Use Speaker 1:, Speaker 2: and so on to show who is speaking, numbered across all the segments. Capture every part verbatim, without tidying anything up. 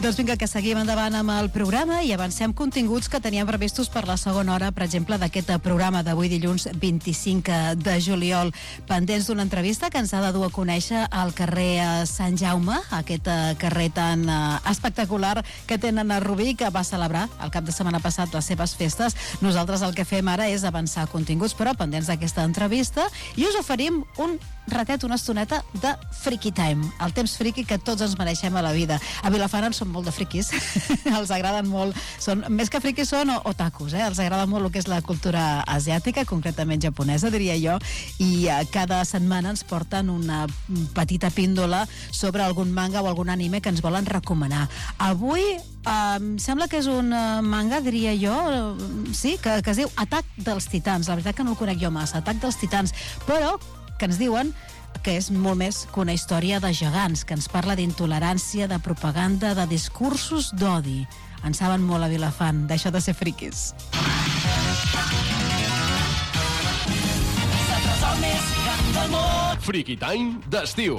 Speaker 1: Doncs vinga, que seguim endavant amb el programa i avancem continguts que teníem previstos per la segona hora, per exemple, d'aquest programa d'avui dilluns vint-i-cinc de juliol. Pendents d'una entrevista que ens ha de dur a conèixer al carrer Sant Jaume, aquest carrer tan espectacular que tenen a Rubí, que va celebrar el cap de setmana passat les seves festes. Nosaltres el que fem ara és avançar continguts, però pendents d'aquesta entrevista, i us oferim un ratet, una estoneta de Freaky Time, el temps friki que tots ens mereixem a la vida. A Vilafant en són molt de friquis, els agraden molt, són, més que friquis són otakus, eh? Els agrada molt el que és la cultura asiàtica, concretament japonesa, diria jo, i eh, cada setmana ens porten una petita píndola sobre algun manga o algun anime que ens volen recomanar. Avui em sembla que és un manga, diria jo, sí, que, que es diu Atac dels Titans. La veritat que no el conec jo massa, Atac dels Titans, però que ens diuen que és molt més que una història de gegants, que ens parla d'intolerància, de propaganda, de discursos d'odi. En saben molt a Vilafant, d'això de ser friquis.
Speaker 2: Freaky Time d'estiu.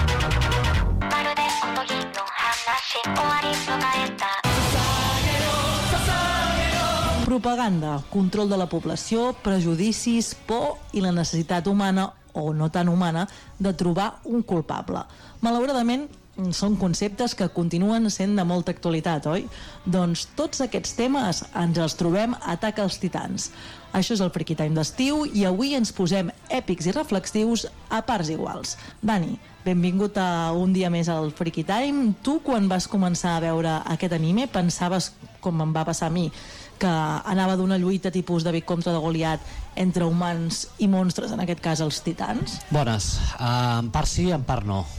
Speaker 3: Propaganda, control de la població, prejudicis, por i la necessitat humana, o no tan humana, de trobar un culpable. Malauradament, són conceptes que continuen sent de molta actualitat, oi? Doncs tots aquests temes ens els trobem a Atac als Titans. Això és el Freaky Time d'estiu i avui ens posem èpics i reflexius a parts iguals. Dani, benvingut a un dia més al Freaky Time. Tu, quan vas començar a veure aquest anime, pensaves, com em va passar a mi, que anava d'una lluita tipus David contra de Goliat entre humans i monstres, en aquest cas els titans?
Speaker 4: Bones, uh, en part sí, en part no,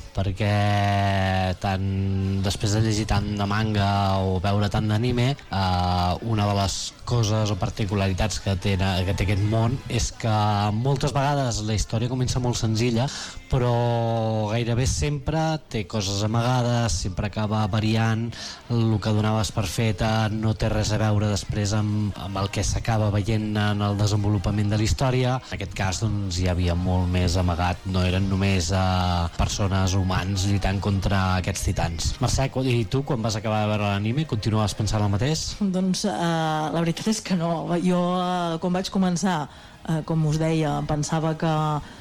Speaker 4: perquè tant després de llegir tant de manga o veure tant d'anime, uh, una de les coses o particularitats que té, que té aquest món és que moltes vegades la història comença molt senzilla, però gairebé sempre té coses amagades, sempre acaba variant, el que donaves per feta no té res a veure després amb, amb el que s'acaba veient en el desenvolupament de la història. En aquest cas doncs hi havia molt més amagat, no eren només uh, persones humans lluitant contra aquests titans. Mercè, i tu quan vas acabar de veure l'anime continuaves pensant el mateix?
Speaker 3: Doncs uh, la veritat és que no. Jo uh, quan vaig començar, uh, com us deia, pensava que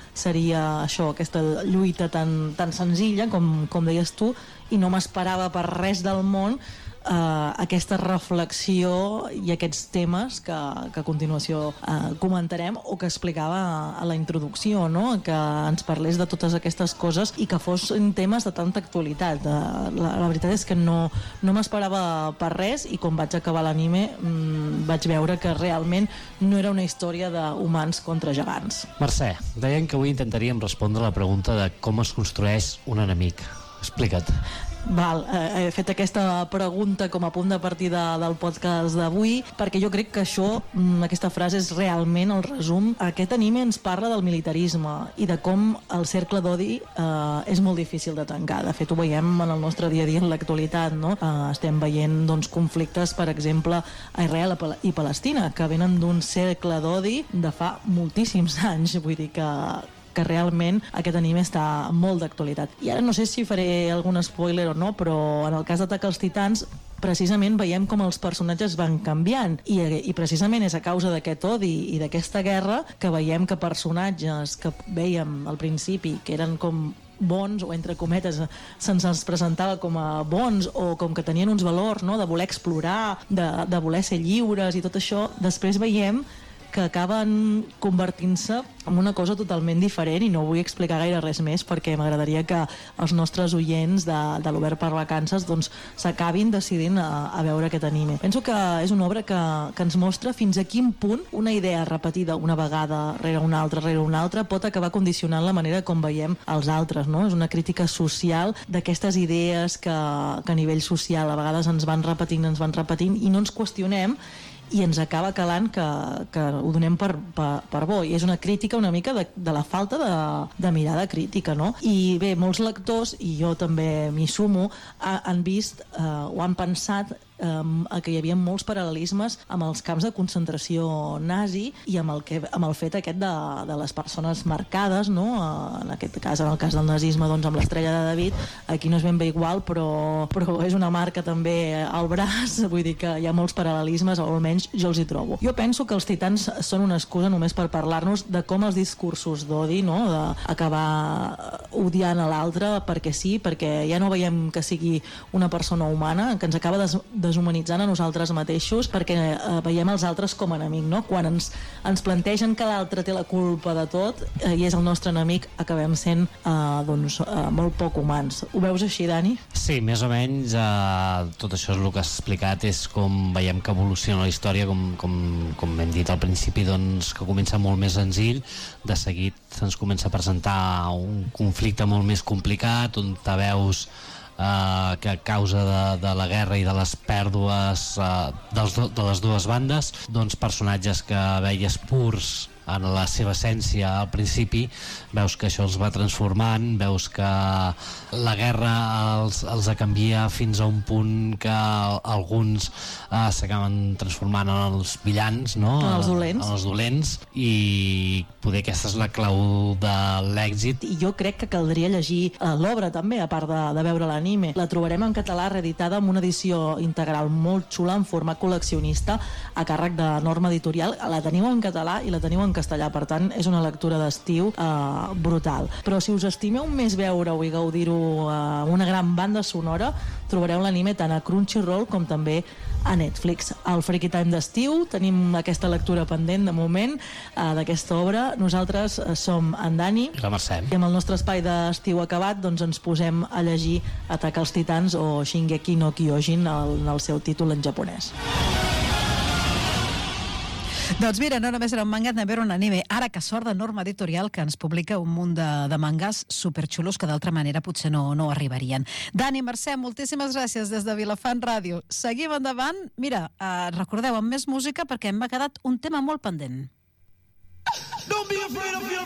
Speaker 3: seria això, aquesta lluita tan, tan senzilla com, com deies tu, i no m'esperava per res del món Uh, aquesta reflexió i aquests temes que, que a continuació uh, comentarem o que explicava a la introducció, no? Que ens parlés de totes aquestes coses i que fossin temes de tanta actualitat. Uh, la, la veritat és que no, no m'esperava per res, i quan vaig acabar l'anime um, vaig veure que realment no era una història d'humans contra gegants.
Speaker 4: Mercè, deien que avui intentaríem respondre a la pregunta de com es construeix un enemic. Explica't.
Speaker 3: Val, eh, he fet aquesta pregunta com a punt de partida del podcast d'avui perquè jo crec que això, aquesta frase és realment el resum. Aquest anime ens parla del militarisme i de com el cercle d'odi eh, és molt difícil de tancar. De fet, ho veiem en el nostre dia a dia en l'actualitat, no? Eh, estem veient doncs, conflictes, per exemple, a Israel i Palestina, que venen d'un cercle d'odi de fa moltíssims anys. Vull dir que que realment aquest anime està molt d'actualitat. I ara no sé si faré algun spoiler o no, però en el cas d'Atac als Titans precisament veiem com els personatges van canviant i, i precisament és a causa d'aquest odi i d'aquesta guerra que veiem que personatges que vèiem al principi que eren com bons, o entre cometes se'ns els presentava com a bons o com que tenien uns valors, no? De voler explorar, de, de voler ser lliures i tot això, després veiem que acaben convertint-se en una cosa totalment diferent, i no vull explicar gaire res més perquè m'agradaria que els nostres oients de, de l'Obert per Vacances doncs, s'acabin decidint a, a veure aquest anime. Penso que és una obra que, que ens mostra fins a quin punt una idea repetida una vegada rere una altra, rere una altra, pot acabar condicionant la manera com veiem els altres, no? És una crítica social d'aquestes idees que, que a nivell social a vegades ens van repetint, ens van repetint i no ens qüestionem, i ens acaba calant que, que ho donem per, per, per bo, i és una crítica una mica de, de la falta de, de mirada crítica, no? I bé, molts lectors, i jo també m'hi sumo, ha, han vist eh, o han pensat eh, que hi havia molts paral·lelismes amb els camps de concentració nazi i amb el, que, amb el fet aquest de, de les persones marcades, no? Eh, en aquest cas, en el cas del nazisme, doncs amb l'estrella de David, aquí no és ben bé igual, però, però és una marca també al braç, vull dir que hi ha molts paral·lelismes, o almenys jo els hi trobo. Jo penso que els Titans són una excusa només per parlar-nos de com els discursos d'odi, no? D'acabar odiant a l'altre perquè sí, perquè ja no veiem que sigui una persona humana, que ens acaba des deshumanitzant a nosaltres mateixos, perquè eh, veiem els altres com a enemic, no? Quan ens, ens plantegen que l'altre té la culpa de tot eh, i és el nostre enemic, acabem sent eh, doncs, eh, molt poc humans. Ho veus així, Dani?
Speaker 4: Sí, més o menys eh, tot això és el que has explicat, és com veiem que evoluciona la història, com, com, com hem dit al principi, doncs, que comença molt més senzill, de seguit se'ns comença a presentar un conflicte molt més complicat, on te veus eh, que a causa de, de la guerra i de les pèrdues eh, dels do, de les dues bandes, doncs personatges que veies purs en la seva essència al principi, veus que això els va transformant, veus que la guerra els, els canvia fins a un punt que alguns eh, s'acaben transformant en els villans, no?
Speaker 3: En els dolents.
Speaker 4: En els dolents, i poder aquesta és la clau de l'èxit.
Speaker 3: I jo crec que caldria llegir eh, l'obra també, a part de, de veure l'anime. La trobarem en català reeditada amb una edició integral molt xula en format col·leccionista a càrrec de Norma Editorial. La teniu en català i la teniu en castellà, per tant és una lectura d'estiu eh, brutal. Però si us estimeu més veure-ho i gaudir-ho eh, amb una gran banda sonora, trobareu l'anime tant a Crunchyroll com també a Netflix. Al Freaky Time d'estiu tenim aquesta lectura pendent de moment eh, d'aquesta obra. Nosaltres eh, som en Dani
Speaker 4: i la Mercè.
Speaker 3: I amb el nostre espai d'estiu acabat doncs ens posem a llegir Atacar els Titans o Shingeki no Kyojin en el seu títol en japonès.
Speaker 1: Doncs mira, no només era un manga, també era un anime. Ara, que sort de Norma Editorial, que ens publica un munt de, de mangas superxulos que d'altra manera potser no, no arribarien. Dani, Mercè, moltíssimes gràcies des de Vilafant Ràdio. Seguim endavant. Mira, eh, recordeu, amb més música, perquè m'ha quedat un tema molt pendent. Don't be afraid of your